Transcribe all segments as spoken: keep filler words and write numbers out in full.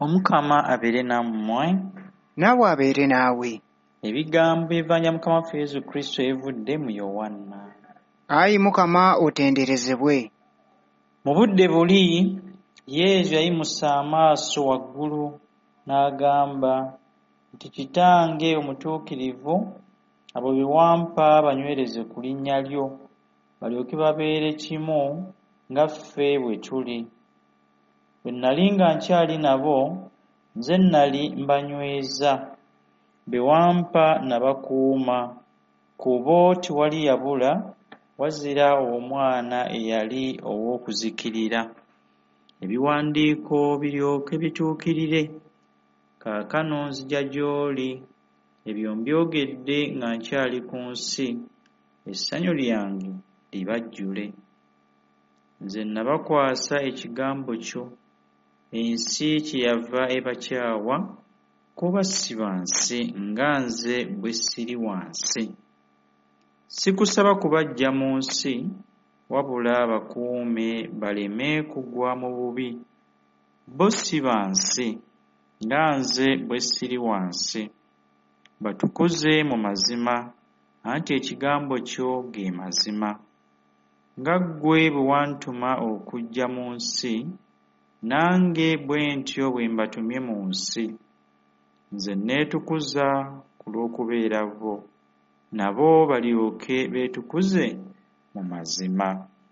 Omukama abeere nammwe. Naawe abeere naawe. Ebigambo ebivanya Mukama waffe Yesu Kristo ebivudde mu Yowaana. Ayi Mukama otenderezebwe. Mu budde buli Yesu yayimusa amaaso waggulu n'agamba nti Kitange omutuukirivu, abo be wampa banywereze ku linnya lyo, balyoke babeere kimu nga ffe bwe tuli. Bwe nnali nga nkyali nabo, nze nnali mbanyweza, be wampa nabakuuma, kubo tewali yabula wazira omwana eyali ow'okuzikirira. Ebiwandiiko biryoke bituukirire. Kaakano nzija gy'oli, ebyo mbyogedde nga nkyali ku nsi, essanyu lyange libajjule. Nze nabakwasa ekigambo kyo, ensi kyeyava ebakyawa, kuba si ba nsi nga nze bwe siri wa nsi. Sikusaba kubaggya mu nsi, wabula bakuume baleme kugwa mu bubi. Bo si ba nsi nga nze bwe siri wa nsi. Batukuze mu mazima, anti ekigambo kyo ge mazima. Nga ggwe bwe wantuma okujja mu nsi, nange bwe ntyo bwe mbatumye mu nsi. Nze neetukuza ku lw'okubeera bo, nabo balyoke beetukuze mu mazima.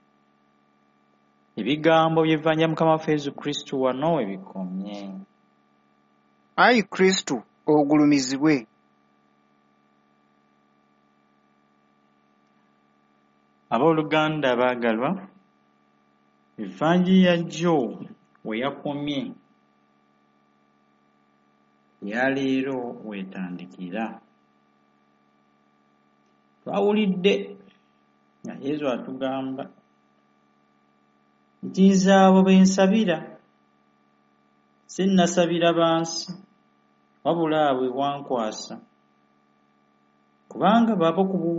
Ebigambo by'evvanya Mukama waffe Yesu Kristo wano we bikomye. Ayi Kristo ogulumizibwe. Abooluganda abaagalwa, evvanjiri jjo we yakomye, ya leero weetandikira. Twawulidde nga Yesu atugamba nti nze abo be nsabira, si nasabira bansi, wabula abo wankwasa, kubanga babo ku